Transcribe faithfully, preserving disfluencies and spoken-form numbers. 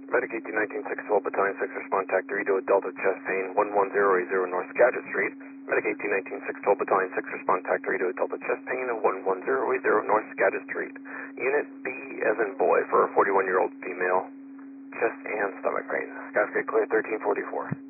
Medic eighteen nineteen six twelve Battalion six, respond TAC three to a Delta chest pain, one one zero eight zero North Skagit Street. Medic eighteen nineteen six twelve Battalion six, respond TAC three to a Delta chest pain, one one zero eight zero North Skagit Street. Unit B as in boy for a forty-one-year-old female, chest and stomach pain. Cascade clear thirteen forty-four.